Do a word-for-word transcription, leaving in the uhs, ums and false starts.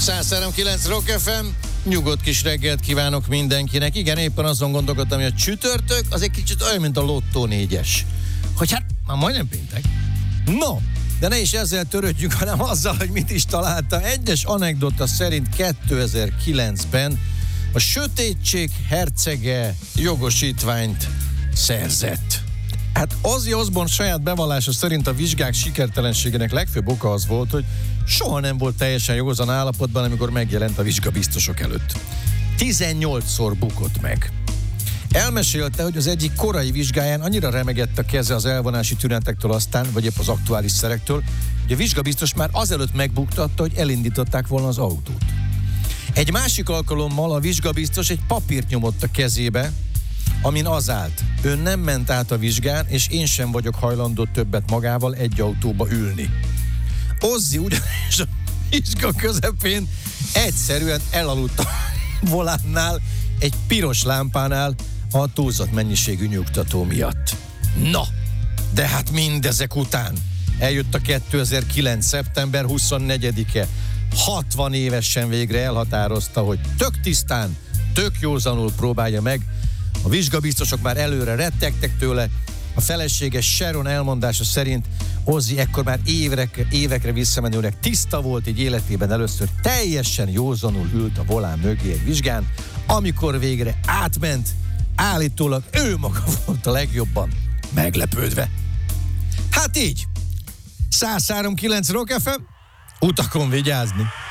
száz három kilenc Rock ef em, nyugodt kis reggelt kívánok mindenkinek. Igen, éppen azon gondolkodtam, hogy a csütörtök az egy kicsit olyan, mint a lottó négyes. Hogy hát, már majdnem péntek. No, de ne is ezzel törődjünk, hanem azzal, hogy mit is találta. Egyes anekdota szerint kétezer-kilencben a sötétség hercege jogosítványt szerzett. Hát Ozzy Osbourne saját bevallása szerint a vizsgák sikertelenségének legfőbb oka az volt, hogy soha nem volt teljesen józan állapotban, amikor megjelent a vizsgabiztosok előtt. tizennyolcszor bukott meg. Elmesélte, hogy az egyik korai vizsgáján annyira remegett a keze az elvonási tünetektől aztán, vagy épp az aktuális szerektől, hogy a vizsgabiztos már azelőtt megbuktatta, hogy elindították volna az autót. Egy másik alkalommal a vizsgabiztos egy papírt nyomott a kezébe, amin az állt: ön nem ment át a vizsgán, és én sem vagyok hajlandó többet magával egy autóba ülni. Ozzy ugyanis a vizsga közepén egyszerűen elaludt a volánnál, egy piros lámpánál a túlzott mennyiségű nyugtató miatt. Na, de hát mindezek után eljött a kétezer-kilenc. szeptember huszonnegyedike. hatvan évesen végre elhatározta, hogy tök tisztán, tök józanul próbálja meg. A vizsgabiztosok már előre rettegtek tőle. A felesége Sharon elmondása szerint Ozzy ekkor már évekre, évekre visszamenőleg tiszta volt, így életében először teljesen józanul ült a volán mögé egy vizsgán, amikor végre átment, állítólag ő maga volt a legjobban meglepődve. Hát így, száz három kilenc Rock ef em, utakon vigyázni.